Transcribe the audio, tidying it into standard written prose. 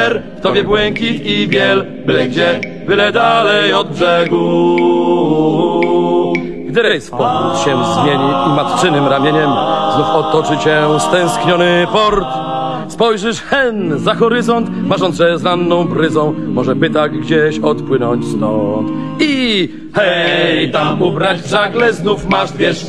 ser, w tobie błękit i biel, byle gdzie, byle dalej od brzegu. Gdy rejs powrót się zmieni i matczynym ramieniem znów otoczy cię stęskniony port, spojrzysz hen za horyzont, marząc, że z ranną bryzą może by tak gdzieś odpłynąć stąd. I hej, tam ubrać w żagle znów masz 2